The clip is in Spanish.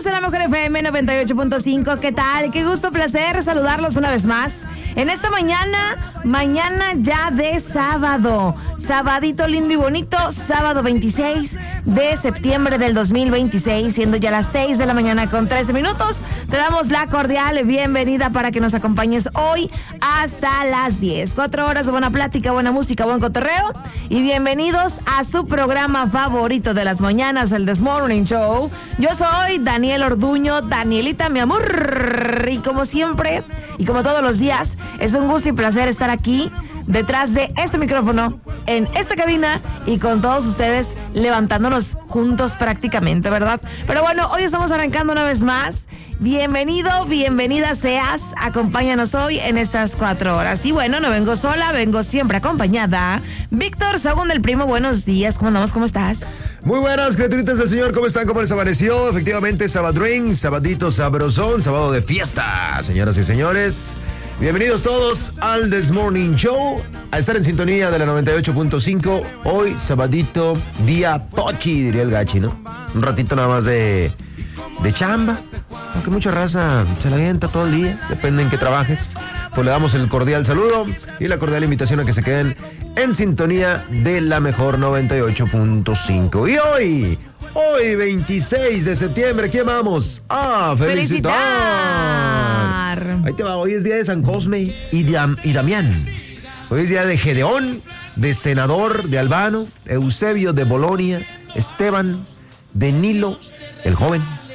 Bienvenidos a la Mejor FM 98.5. ¿Qué tal? Qué gusto, placer saludarlos una vez más. En esta mañana ya de sábado. Sabadito lindo y bonito, sábado 26 de septiembre del 2026, siendo ya las 6 de la mañana con 13 minutos. Te damos la cordial bienvenida para que nos acompañes hoy hasta las 10. 4 horas de buena plática, buena música, buen cotorreo. Y bienvenidos a su programa favorito de las mañanas, el This Morning Show. Yo soy Daniel Orduño, Danielita, mi amor. Y como siempre, y como todos los días, es un gusto y placer estar aquí detrás de este micrófono, en esta cabina y con todos ustedes levantándonos juntos prácticamente, ¿verdad? Pero bueno, hoy estamos arrancando una vez más. Bienvenido, bienvenida seas. Acompáñanos hoy en estas 4 horas. Y bueno, no vengo sola, vengo siempre acompañada. Víctor Sagún del Primo, buenos días. ¿Cómo andamos? ¿Cómo estás? Muy buenas, criaturitas del Señor. ¿Cómo están? ¿Cómo les amaneció? Efectivamente, Sabadrín, sabadito sabrosón, sábado de fiesta, señoras y señores. Bienvenidos todos al This Morning Show, a estar en sintonía de la 98.5. Hoy, sabadito, día pochi, diría el gachi, ¿no? Un ratito nada más de chamba, aunque mucha raza se la avienta todo el día, depende en qué trabajes. Pues le damos el cordial saludo y la cordial invitación a que se queden en sintonía de la mejor 98.5. Y hoy 26 de septiembre, ¿qué vamos a felicitar? Ahí te va, hoy es día de San Cosme y Damián. Hoy es día de Gedeón, de Senador, de Albano, Eusebio de Bolonia, Esteban, de Nilo, el joven,